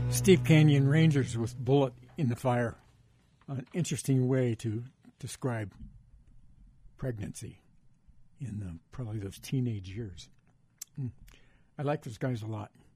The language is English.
Steep Canyon Rangers with Bullet in the Fire. An interesting way to describe pregnancy in probably those teenage years. I like those guys a lot.